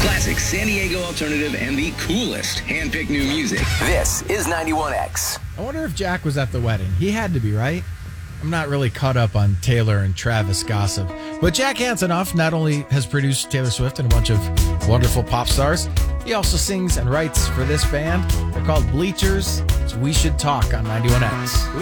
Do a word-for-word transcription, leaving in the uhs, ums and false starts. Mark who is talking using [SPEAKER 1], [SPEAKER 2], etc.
[SPEAKER 1] Classic San Diego alternative and the coolest hand-picked new music.
[SPEAKER 2] This is ninety-one X.
[SPEAKER 3] I wonder if Jack was at the wedding. He had to be, right? I'm not really caught up on Taylor and Travis gossip. But Jack Antonoff not only has produced Taylor Swift and a bunch of wonderful pop stars, he also sings and writes for this band. They're called Bleachers. It's We Should Talk on ninety-one X.